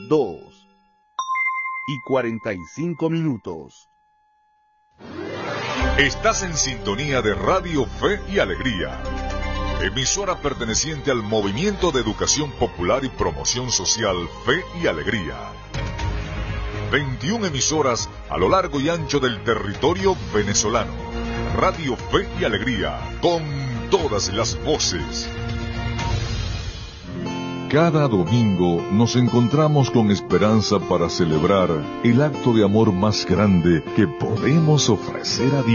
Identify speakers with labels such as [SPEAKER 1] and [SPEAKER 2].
[SPEAKER 1] 2:45.
[SPEAKER 2] Estás en sintonía de Radio Fe y Alegría, emisora perteneciente al Movimiento de Educación Popular y Promoción Social Fe y Alegría. 21 emisoras a lo largo y ancho del territorio venezolano. Radio Fe y Alegría, con todas las voces. Cada domingo nos encontramos con esperanza para celebrar el acto de amor más grande que podemos ofrecer a Dios.